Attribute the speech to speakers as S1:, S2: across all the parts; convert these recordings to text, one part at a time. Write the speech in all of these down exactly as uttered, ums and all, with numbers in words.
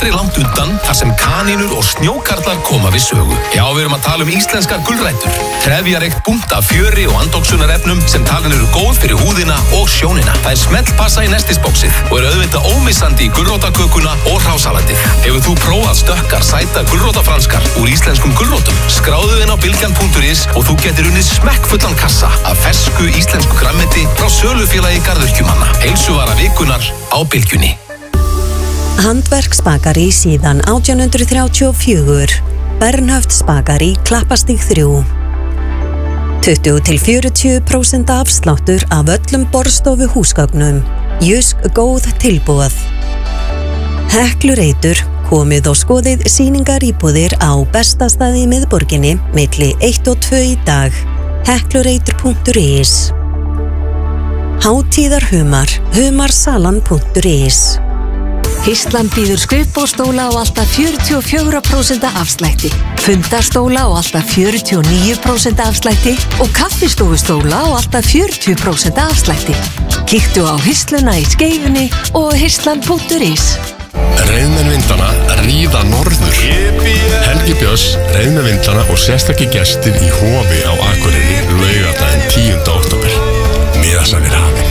S1: langt undan þar sem kanínur og snjókarlar koma við sögu. Já, við erum að tala um íslenskar gulrætur. Trefjareykt bunta af fjöri og andóksunarefnum sem talin eru góð fyrir húðina og sjónina. Það er smellpassa í nestisboxið og er auðvitað ómissandi í gulrótakökuna og hrásalatið. Hefur þú prófað stökkar, sætar gulrótafranskar úr íslenskum gulrótum? Skráðu inn á bylgjan punktur is og þú getur unnið smekkfullan kassa af fersku íslensku grænmeti frá sölufélagi garðyrkjumanna. Heilsuvara vikunnar á Bylgjunni.
S2: Handverksbakari síðan átján hundruð þrjátíu og fjögur. Bernhöft Bakari, Klappastíg þrjú. tuttugu til fjörutíu prósent afsláttur af öllum borðstofu húsgögnum. Jysk góð tilboð. Heklureitur, komið og skoðið sýningar íbúðir á besta staði í miðborginni milli eitt og tvö í dag. heklureitur punktur is. Hátíðarhumar, humarsalan punktur is.
S3: Histlan býður skrifborðstóla á alltaf fjörutíu og fjögur prósent afslætti, fundastóla á alltaf fjörutíu og níu prósent afslætti og kaffistofustóla á alltaf fjörutíu prósent afslætti. Kíktu á Histluna í Skeifunni og histlan punktur is.
S4: Reiðmenn vindana ríða norður. Helgi Björns, reiðmenn vindana og sérstakki gestir í Hofi á Akureyri laugardaginn tíunda október. Miðasafir hafin.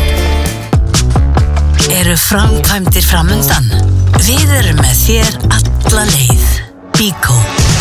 S5: Eru framkvæmdir framundan? Við erum með þér alla leið. Bíkó.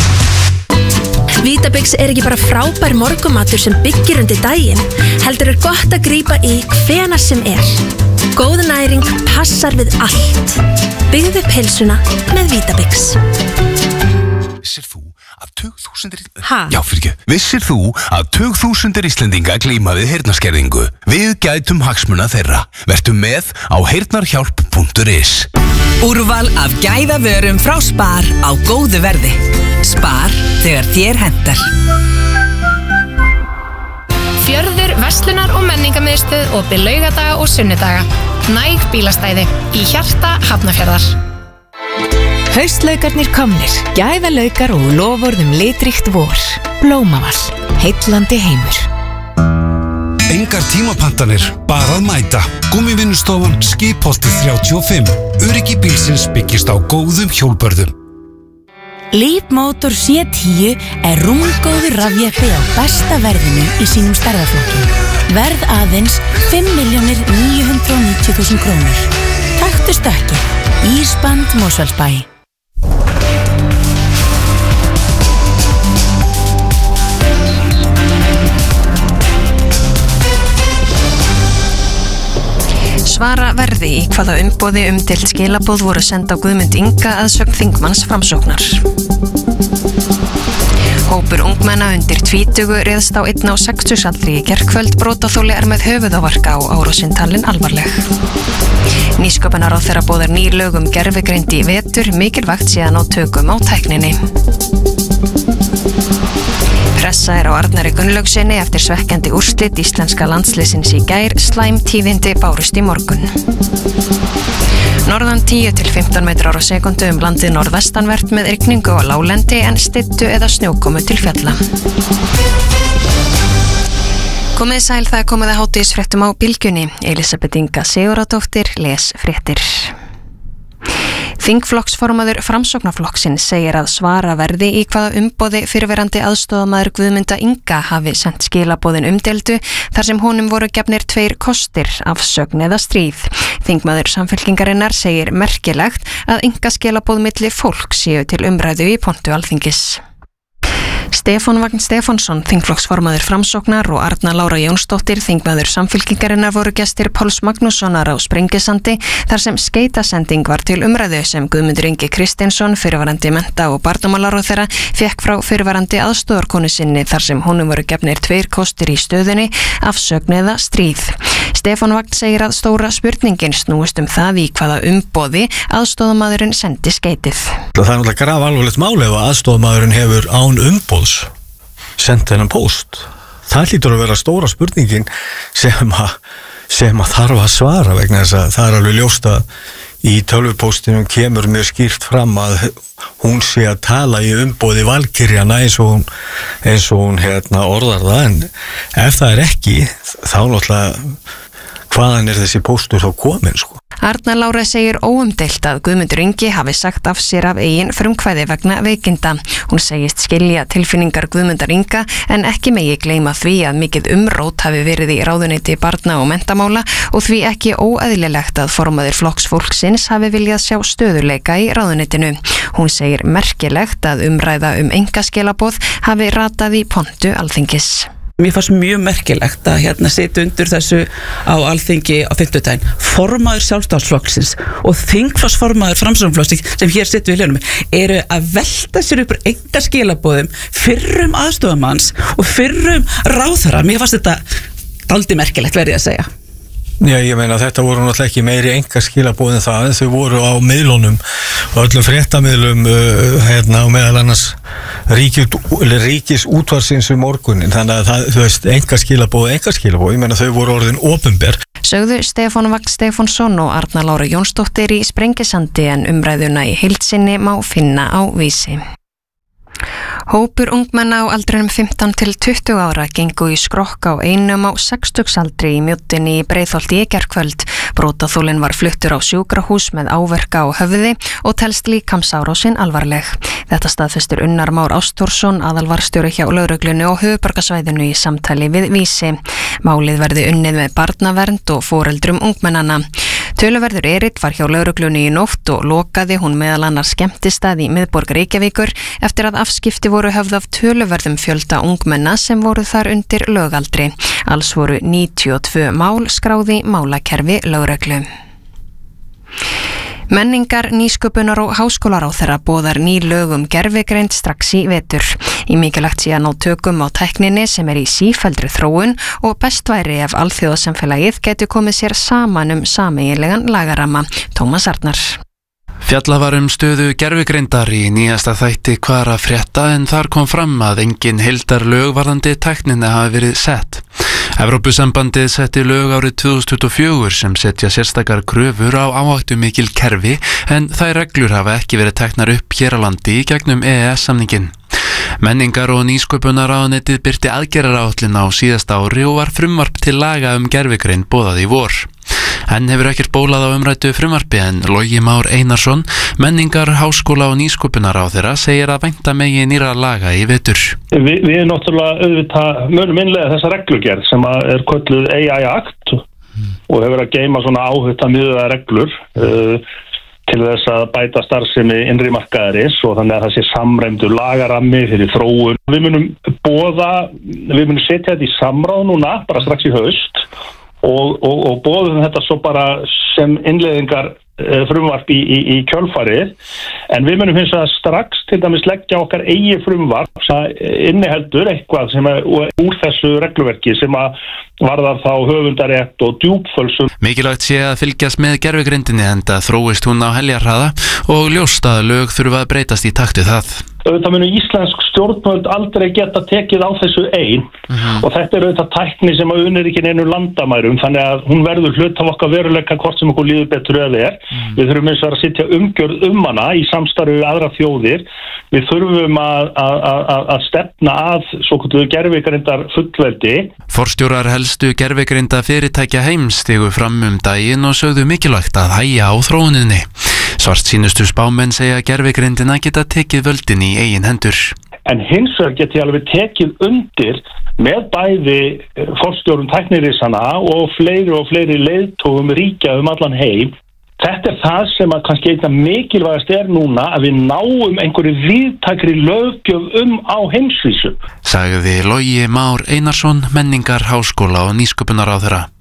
S6: Vítabix er ekki bara frábær morgumatur sem byggir undir daginn, heldur er gott að grípa í hvenær sem er. Góð næring passar við allt. Byggðu upp heilsuna með Vítabix.
S7: Vissir þú að tugþúsundir
S6: Ha?
S7: Já, fyrir ekki. Vissir þú að tugþúsundir Íslendinga glíma við heyrnarskerðingu? Við gætum hagsmuna þeirra. Vertu með á heyrnarhjálp punktur is.
S5: Úrval af gæðavörum frá Spar á góðu verði. Spar þegar þér hentar.
S6: Fjörður, verslunar og menningarmiðstöð opið laugadaga og sunnudaga. Næg bílastæði í hjarta Hafnarfjarðar.
S3: Haustlaukarnir komnir, gæðalaukar og loforðum litríkt vor. Blómavall, heillandi heimur.
S8: Engar tímapantanir, bara að mæta. Gúmmivinnustofan Skipholtið þrjátíu og fimm. Öryggi bílsins byggist á góðum hjólbörðum.
S3: Leapmotor C tíu er rúmgóður rafjeppi á besta verðinu í sínum stærðarflokki. Verð aðeins fimm milljónir níu hundruð níutíu þúsund krónur. Taktu stökki. Ísband Mosfellsbæ.
S9: Svara verði í hvaða umboði umdeild skilaboð voru send á Guðmund Inga að sögn þingmanns Framsóknar. Hópur ungmenna undir tvítugu réðst á einn á sextugsaldri í gærkvöld. Brotaþoli er með höfuðáverka á árásinn talin alvarleg. Nýsköpunarráðherra boðar ný lög um gervigreind í vetur, mikilvægt síðan á tökum á tækninni. Pressa er á Arnari Gunnlaugssyni eftir svekkjandi úrslit íslenska landsliðsins í gær. Slæm tíðindi bárust í morgun. Norðan tíu til fimmtán metrar á sekundu um landið norðvestanvert með rigningu á láglendi en styttu eða snjókomu til fjalla. Komið sæl, það er komið að hádegisfréttum á Bylgjunni. Elísabet Inga Sigurðardóttir les fréttir. Þingflokksformaður Framsóknarflokksins segir að svara verði í hvaða umboði fyrrverandi aðstoðamaður Guðmunda Inga hafi sent skilaboðin umdeildu þar sem honum voru gefnir tveir kostir, afsögn eða stríð. Þingmaður Samfylkingarinnar segir merkilegt að Inga skilaboð milli fólk séu til umræðu í pontu Alþingis. Stefán Vagn Stefánsson, þingflokksformaður Framsóknar og Arna Lára Jónsdóttir, þingmaður Samfylkingarinnar voru gestir Páls Magnússonar á Sprengisandi þar sem skeytasending var til umræðu sem Guðmundur Ingi Kristinsson, fyrrverandi mennta- og barnamálaráðherra, fékk frá fyrrverandi aðstoðarkonu sinni þar sem honum voru gefnir tveir kostir í stöðunni, afsögn eða stríð. Stefán Vagn segir að stóra spurningin snúist um það í hvaða umboði aðstoðamaðurinn sendi skeytið.
S10: Það er náttúrulega graf alvarlegt mál ef aðstoðamaðurinn hefur án umboðs sendt þennan póst. Það hlýtur að vera stóra spurningin sem að, sem að þarf að svara vegna þess að það er alveg ljóst að í tölvupóstinum kemur mjög skýrt fram að hún sé að tala í umboði valkyrjana eins og hún, eins og hún hérna, orðar það, en ef það er ekki þá náttúrulega hvaðan er þessi póstur þá komin sko.
S9: Arna Lára segir óumdeilt að Guðmundur Ingi hafi sagt af sér af eigin frumkvæði vegna veikinda. Hún segist skilja tilfinningar Guðmundar Inga en ekki megi gleyma því að mikið umrót hafi verið í ráðuneyti barna og menntamála og því ekki óeðlilegt að formaður Flokks fólksins hafi viljað sjá stöðuleika í ráðuneytinu. Hún segir merkilegt að umræða um einkaskilaboð hafi ratað í pontu Alþingis.
S11: Mér fannst mjög merkilegt að hérna sitja undir þessu á Alþingi á fimmtudaginn formaður Sjálfstæðisflokksins og þingflokksformaður Framsóknarflokksins sem hér situr við hljónum eru að velta sér upp einkaskilaboðum fyrrum aðstoðarmanns og fyrrum ráðherra. Mér fannst þetta dálítið merkilegt verið að segja.
S10: Já, ég meina þetta voru náttúrulega ekki meiri einkaskilaboð en það, en þau voru á miðlunum og öllum fréttamiðlum uh, hérna og meðal annars ríkis, ríkis útvarsins um morgunin, þannig að það, þú veist, einkaskilaboð einkaskilaboð, ég meina þau voru orðin opinber.
S9: Sögðu Stefán Vagn Stefánsson og Arna Lára Jónsdóttir í Sprengisandi en umræðuna í heild sinni má finna á Vísi. Hópur ungmenna á aldrinum fimmtán til tuttugu ára gengu í skrokk á einum á sextugsaldri í Mjóddinni í Breiðholti í gærkvöld. Brotaþolinn var fluttur á sjúkrahús með áverka á höfði og telst líkamsárásin alvarleg. Þetta staðfestir Unnar Már Ástórsson, aðalvarstjóri hjá lögreglunni og höfuðborgarsvæðinu í samtali við Vísi. Málið verði unnið með barnavernd og foreldrum ungmennana. Töluverður erill var hjá lögreglunni í nótt og lokaði hún meðal annars skemmtistað í miðborg Reykjavíkur eftir að afskipti voru höfð af töluverðum fjölda ungmenna sem voru þar undir lögaldri. Alls voru níutíu og tvö mál skráði málakerfi lögreglu. Menningar, nýsköpunar og háskólaráðherra boðar ný lög um gervigreind strax í vetur. Í mikilvægt sé að ná tökum á tækninni sem er í sífelldri þróun og best væri ef alþjóðasamfélagið gæti komið sér saman um sameiginlegan lagaramma. Tómas Arnar.
S12: Fjallað var um stöðu gervigreindar í nýjasta þætti Hvað er að frétta en þar kom fram að engin heildarlög varðandi tækninni hafi verið sett. Evrópusambandið setti lög árið tvö þúsund tuttugu og fjögur sem setja sérstakar kröfur á áhættumikil kerfi en þær reglur hafa ekki verið teknar upp hér á landi í gegnum E E S-samninginn. Menningar- og nýsköpunarráðuneytið birti aðgerðaráætlun á síðasta ári og var frumvarp til laga um gervigreind boðað í vor. Enn hefur ekkert bólað á umræddu frumvarpi en Logi Már Einarsson, menningar-, háskóla- og nýsköpunarráðherra segir að vænta megi nýra laga í vetur.
S13: Vi, við erum náttúrulega auðvitað munum innlega þessa reglugerð sem er kölluð A I Act mm. og hefur að geyma svona áhættumiðaða reglur uh, til þess að bæta starfsemi innri markaðarins og þannig að það sé samræmdur lagarammi fyrir þróun. Við munum boða, við munum setja þetta í samráð núna bara strax í haust og, og, og boðum þetta svo bara sem innleiðingar uh, frumvarp í, í, í kjölfarið en við munum hins vegar strax til dæmis leggja okkar eigi frumvarp sem inniheldur eitthvað sem er úr þessu regluverki sem að varðar þá höfundarétt og djúpfölsun.
S12: Mikilvægt sé að fylgjast með gervigreindinni enda þróist hún á heljarhraða og ljóst að lög þurfa að breytast í takt við það.
S13: Auðvitað munu íslensk stjórnvöld aldrei geta tekið á þessu ein uh-huh. og þetta er auðvitað tækni sem að unir ekki neinu landamærum þannig að hún verður hlut af okkar veruleika hvort sem okkur líður betur eða er. Uh-huh. Við þurfum eins og að sitja umgjörð um hana í samstarfi við aðra þjóðir. Við þurfum að, að, að, að stefna að svo kvöldu gervigreindar fullveldi.
S12: Forstjórar helstu gervigreinda fyrirtækja heims stigu fram um daginn og sögðu mikilvægt að hægja á þróuninni. Svartsýnustu spámenn segja gervigreindina geta tekið völdin í eigin hendur.
S13: En hins vegar get ég alveg tekið undir með bæði forstjórum tæknirisana og fleiri og fleiri leiðtogum ríkja um allan heim. Þetta er það sem að kannski einna mikilvægast er núna að við náum einhverju víðtækri löggjöf um á heimsvísu.
S12: Sagði Logi Már Einarsson, menningar-, háskóla- og nýsköpunarráðherra.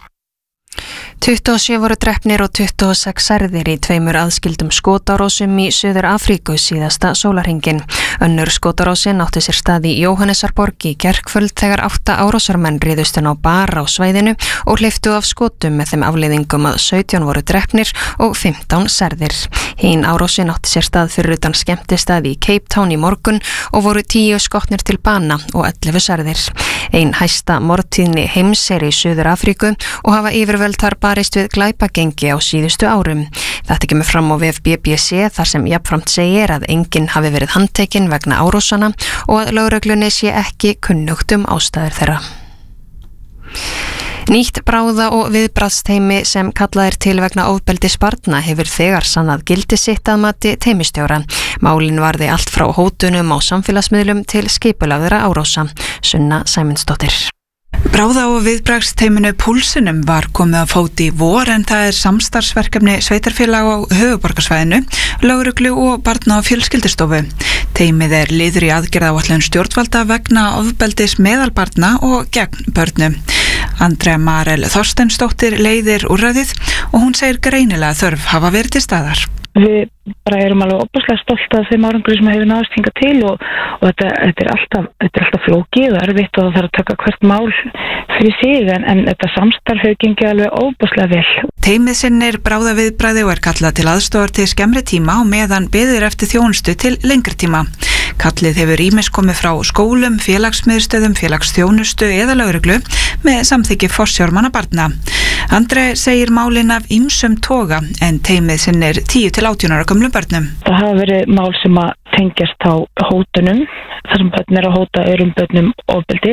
S9: tuttugu og sjö voru drepnir og tuttugu og sex særðir í tveimur aðskildum skotárásum í Suður Afríku síðasta sólarhringinn. Önnur skotarásin átti sér stað í Jóhannesarborg í gærkvöld þegar átta árásarmenn réðust inn á bar á svæðinu og hleyptu af skotum með þeim afleiðingum að sautján voru drepnir og fimmtán særðir. Hinn árásin átti sér stað fyrir utan skemmtistað í Cape Town í morgun og voru tíu skotnir til bana og ellefu særðir. Ein hæsta morðtíðni heims er í Suður Afríku og hafa yfirvöld þar barist við glæpagengi á síðustu árum. Þetta kemur fram á vef B B C þar sem jafnframt segir að enginn hafi verið handtekinn vegna árásana og að lögreglunni sé ekki kunnugt um ástæður þeirra. Nýtt bráða- og viðbragðsteymi sem kallað er til vegna ofbeldis barna hefur þegar sannað gildi sitt að mati teymistjóra. Málin varði allt frá hótunum á samfélagsmiðlum til skipulagðra árása. Sunna Sæmundsdóttir.
S14: Bráða- og viðbragðsteyminu Púlsinum var komið að fóti í vor en það er samstarfsverkefni sveitarfélaga á höfuðborgarsvæðinu, lögreglu og barna- og fjölskyldustofu. Teymið er liður í aðgerðaáætlun stjórnvalda vegna ofbeldis meðal barna og gegn börnum. Andrea Marel Þorsteinsdóttir leiðir úrræðið og hún segir greinilega þörf hafa verið til staðar.
S15: Við bara erum alveg opaslega stolt af þeim árangri sem hefur náðst hingað til og, og þetta, þetta er alltaf, þetta er alltaf flókið og erfitt og það þarf að taka hvert mál fyrir sig en, en þetta samstarf hefur gengið alveg opaslega vel.
S14: Teymið sinnir bráða viðbragði og er kallað til aðstofar til skemmri tíma og meðan biður eftir þjónustu til lengri tíma. Kallið hefur ýmis komið frá skólum, félagsmiðstöðum, félagsþjónustu eða lögreglu með samþykki forsjármanna barna. Andrei segir málin af ýmsum toga en teymið sinnir tíu til átján ára gömlum börnum.
S15: Það hafa verið mál sem að tengjast á hótunum, þar sem börn er að hóta öðrum börnum ofbeldi,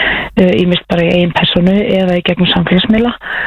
S15: ýmist bara í eigin persónu eða í gegnum samfélagsmiðla,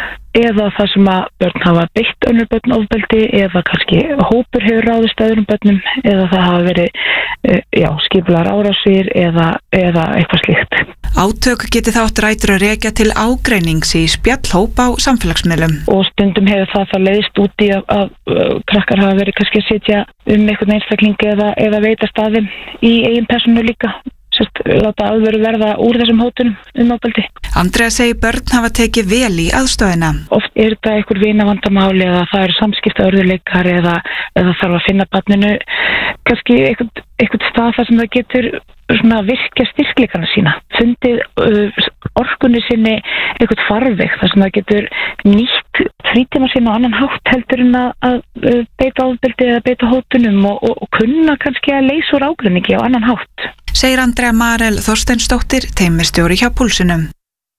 S15: eða það sem að börn hafa beitt önnur börn ofbeldi eða kannski hópur hefur ráðist öðrum börnum eða það hafa verið já, skipulaðar árásir eða, eða eitthvað slíkt.
S14: Átök geti þátt rætur að rekja til ágreinings í spjallhóp á samfélagsmiðlum.
S15: Og stundum hefur það þá leiðist út í að, að, að krakkar hafa verið kannski að sitja um einhvern einstakling eða, eða veita staðum í eigin persónu líka. Sest, láta alvöru verða úr þessum hótunum um ofbeldi.
S14: Andrea segir börn hafa tekið vel í aðstöðina.
S15: Oft er þetta einhver vinavandamáli eða það eru samskiptaörðuleikar eða, eða þarf að finna barninu kannski einhvern, einhvern stað þar sem það getur svona virkja styrkleikana sína. Fundið uh, orkunni sinni einhvern farveg þar sem það getur nýtt frítíma sína á annan hátt heldur en að, að beita ofbeldi eða beita hótunum og, og, og kunna kannski að leysa úr ágreiningi á annan hátt.
S14: Segir Andrea Marel Þorsteinsdóttir, teymistjóri hjá Púlsinum.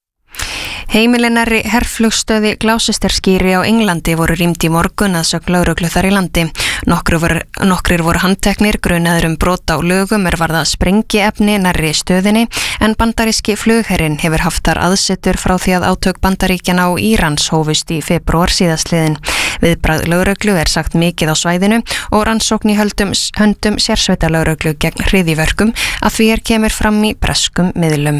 S9: Heimilinari herflugstöði Gloucesterskýri á Englandi voru rýmd í morgun að sögn lögreglu þar í landi. Nokkrir voru, nokkrir voru handteknir, grunaður um brot á lögum er varða sprengiefni nærri stöðinni en bandaríski flugherinn hefur haft þar aðsetur frá því að átök Bandaríkjanna og Írans hófust í febrúar síðastliðin. Viðbragð lögreglu er sagt mikið á svæðinu og rannsókn í höldum, höndum sérsveita lögreglu gegn hryðjuverkum að því er kemur fram í breskum miðlum.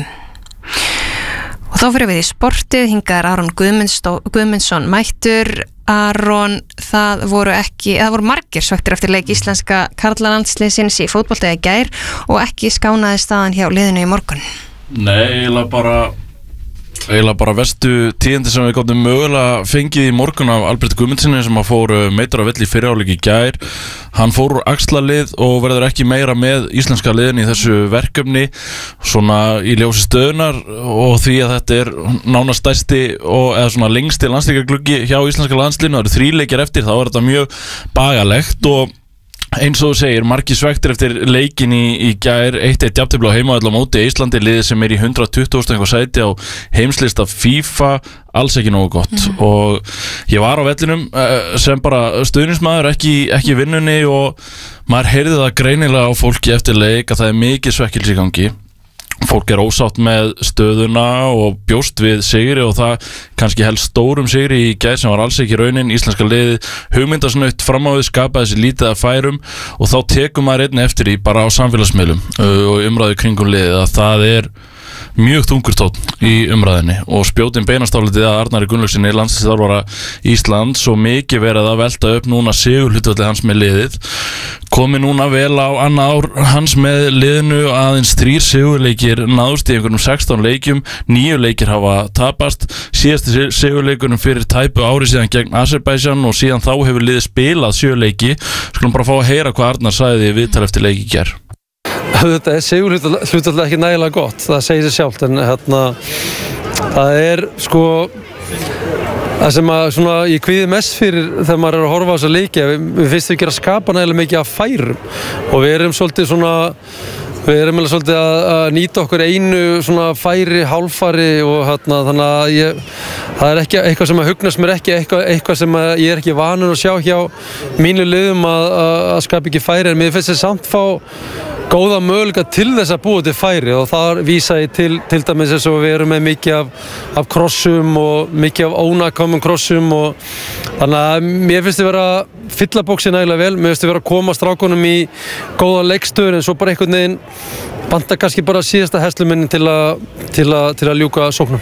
S9: Og þá fyrir við í sportið, hingað er Aron Guðmundsson mættur. Aron, það voru ekki, það voru margir svektir eftir leik íslenska karlalandsliðsins í fótbolta í gær og ekki skánaði staðan hjá liðinu í morgun.
S16: Nei, eiginlega bara eiginlega bara verstu tíðindi sem við gátum mögulega fengið í morgun af Albert Guðmundssoni sem að fór meitur á velli í fyrri hálfleik í gær. Hann fór úr axlalið og verður ekki meira með íslenska liðin í þessu verkefni svona í ljósi stöðunar og því að þetta er nánast stærsti og eða svona lengsti landsleikjagluggi hjá íslenska landsliðinu. Það eru þrír leikir eftir, þá er þetta mjög bagalegt og eins og þú segir, margir svektir eftir leikin í, í gær, eitt eitt jafntefli á heimavelli á móti Íslandi, liðið sem er í hundrað tuttugu eitthvað sæti á heimslista FIFA, alls ekki nógu gott. Mm-hmm. Og ég var á vellinum sem bara stuðningsmaður, ekki, ekki í vinnunni og maður heyrði það greinilega á fólki eftir leik að það er mikið svekkils í gangi. Fólk er ósátt með stöðuna og bjóst við sigri og það kannski helst stórum sigri í gær sem var alls ekki raunin. Íslenska liðið hugmyndasnaut fram á við, skapaði þessi lítið að færum og þá tekum maður einni eftir í bara á samfélagsmiðlum og umræðu kringum liðið að það er mjög þungur tónn í umræðinni og spjótin beinastálitið að Arnari Gunnlaugsinni landsliðsþjálfara Íslands og mikið verið að velta upp núna sigurhlutfallið hans með liðið. Komi núna vel á annað ár hans með liðinu, aðeins þrír sigurleikir náðust í einhvernum sextán leikjum, níu leikir hafa tapast, síðasti sigurleikunum fyrir tæpu ári síðan gegn Azerbaijan og síðan þá hefur liðið spilað sjö leiki. Skulum bara fá að heyra hvað Arnar sagði í viðtal eftir leiki í gær.
S17: Þetta er sigurhlutfall ekki nægilega gott, það segir sig sjálft en hérna það er sko það sem að svona ég kvíði mest fyrir þegar maður er að horfa á þessa leiki, við, við finnst við ekki að skapa nægilega mikið af færum og við erum svolítið svona við erum alveg svolítið að, að nýta okkur einu svona færi, hálffæri og hérna þannig að ég, það er ekki eitthvað sem að hugnast mér ekki, eitthvað, eitthvað sem að ég er ekki vanur að sjá hjá mínu liðum að, að, að skapa ekki færi, en mér finnst þess samt fá góða möguleika til þess að búa til færi og þar vísa ég til, til dæmis eins og við erum með mikið af, af krossum og mikið af ónakomum krossum og þannig að mér finnst þið vera að fylla bóksi nægilega vel, mér finnst þið vera að koma strákunum í góða leikstöður en svo bara einhvern veginn banta kannski bara síðasta hersluminni til að, til að, til að ljúka sóknum.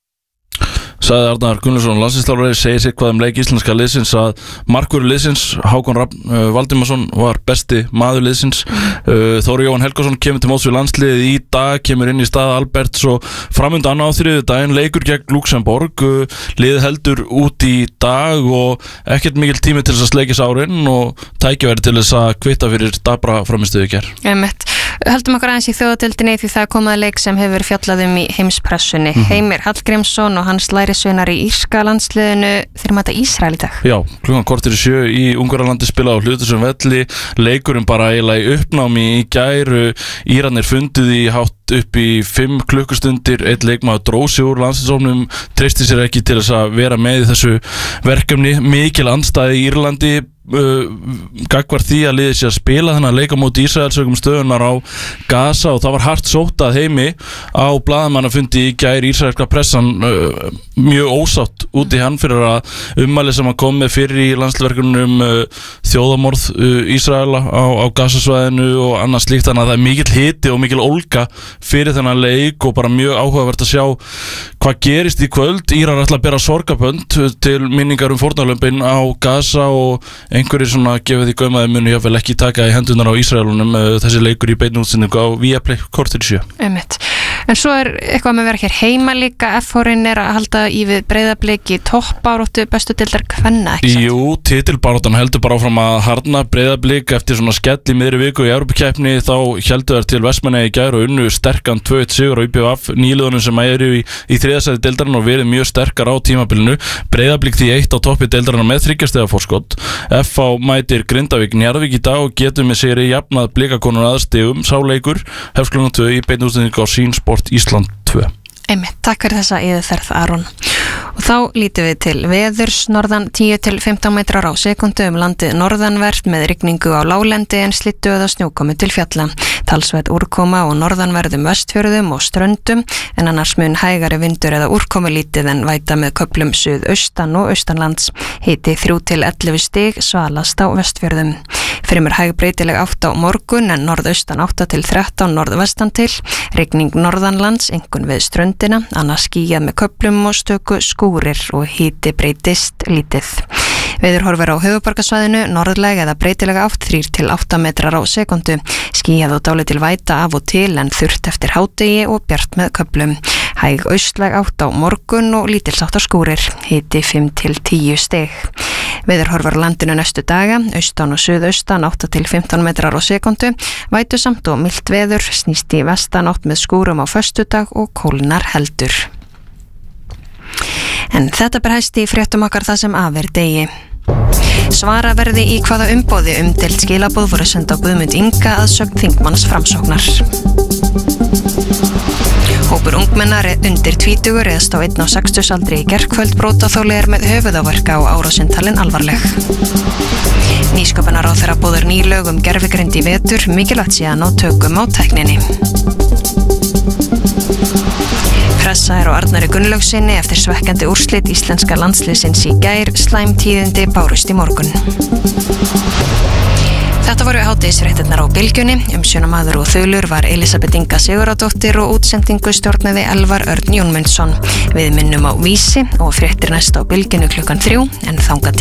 S16: Sagði Arnar Gunnlaugsson, landsliðsþjálfari, segir sér hvað um leik íslenska liðsins að markvörður liðsins, Hákon Rafn uh, Valdimarsson var besti maður liðsins. uh, Þóri Jóhann Helgason kemur til móts við landsliðið í dag, kemur inn í stað Alberts og framundan á þriðjudaginn leikur gegn Luxemborg. uh, Liðið heldur út í dag og ekkert mikil tími til þess að sleikja sárin og tækifæri til þess að kvitta fyrir dabra framistöðu í gær.
S9: Einmitt. Höldum okkur aðeins í þjóðadeildinni því það komaði leik sem hefur fjallað um í heimspressunni. Mm-hmm. Heimir Hallgrímsson og hans lærisveinar í írska landsliðinu þeir mæta Ísrael í dag.
S16: Já, klukkan kortir í sjö í Ungverjalandi spila á hlutusum velli, leikurinn bara eiginlega í uppnámi í gær. Íranir funduð í hátt upp í fimm klukkustundir, eitt leikmaður dró sig úr landsliðshópnum, treysti sér ekki til þess að vera með í þessu verkefni, mikil andstæði í Írlandi Uh, gagvar því að liðið sé að spila þennan leika móti Ísrael sögum stöðunar á Gaza og það var hart sótað heimi á blaðamannafundi í gær. Ísraelska pressan uh, mjög ósátt út í hann fyrir að ummæli sem að kom með fyrir í landsliðsverkunum uh, þjóðamorð uh, Ísraela á, á Gazasvæðinu og annað slíkt, þannig að það er mikill hiti og mikil ólga fyrir þennan leik og bara mjög áhugavert að sjá hvað gerist í kvöld. Írar ætla að bera sorgabönd til minningar um fórnarlömbin á Gaza og einhverjir svona gefið því gaumaði muni jáfnvel ekki taka í hendunar á Ísraelunum þessi leikur í beinni útsendingu á Viaplay kortir í sjö.
S9: Einmitt. En svo er eitthvað með vera hér heima líka, F-hórin er að halda í við Breiðablik í toppbaráttu bestu deildar kvenna, ekki sant?
S16: Jú, titilbaráttan heldur bara áfram að harðna. Breiðablik eftir svona skell í miðri viku í Evrópukeppni þá heldur þær til Vestmannaeyja í gær og unnu sterkan tvö eitt sigur á í B V F nýliðunum sem eru í, í þriðja sæti deildarinnar og verið mjög sterkar á tímabilinu. Breiðablik því eitt á toppi deildarinnar með þriggja stiga forskot. F H mætir Grindavík Njarðvík í dag og getur með sigri jafnað blikakonur aðstigum. Sá leikur hefst klukkan tvö í beinni útsendingu á Sín Sport Ísland tvö.
S9: Einmitt, takk fyrir þessa yfirferð Aron. Og þá lítum við til veðurs, norðan tíu til fimmtán metrar á sekundu um landið norðanvert með rigningu á láglendi en slittu eða snjókomi til fjalla. Talsvert úrkoma og norðanverðum vestfjörðum og ströndum en annars mun hægari vindur eða úrkomi lítið en væta með köflum suðaustan og austanlands. Hiti þrjú til ellefu stig, svalast á vestfjörðum. Fremur hæg breytileg átt á morgun en norðaustan átta til þrettán norðvestan til. Rigning norðanlands, einkum við ströndina, annars skýjað með köflum og stöku skúrir og hiti breytist lítið. Veðurhorfur á höfuðborgarsvæðinu, norðlæg eða breytilega átt þrír til átta metrar á sekundu. Skýjað og dálítil væta af og til en þurrt eftir hádegi og bjart með köflum. Hæg austlæg átt á morgun og lítilsáttar skúrir, hiti fimm til tíu stig. Veðurhorfur á landinu næstu daga, austan og suðaustan átta til fimmtán metrar á sekundu, vætu samt og milt veður, snýst í vestan átt með skúrum á föstudag og kólnar heldur. En þetta ber hæst í fréttum okkar það sem af er degi. Svara verði í hvaða umboði umdeild skilaboð voru senda á Guðmund Inga að sögn þingmanns Framsóknar. Hópur ungmennar undir tvítugur eðst á einn á sextugsaldri í gærkvöld brotaþoli er með höfuðáverka og árásinn talin alvarleg. Nýsköpunarráðherra boðar ný lög um gervigreind í vetur, mikilvægt sé að ná tökum á tækninni. Pressa er á Arnari Gunnlaugsinni eftir svekkjandi úrslit íslenska landsliðsins í gær, slæm tíðindi bárust í morgun. Þetta voru hádegisfréttirnar á Bylgjunni, umsjónamaður og þulur var Elísabet Inga Sigurðardóttir og útsendingu stjórnaði Elvar Örn Jónmundsson. Við minnum á Vísi og fréttir næst á Bylgjunni klukkan þrjú en þangað til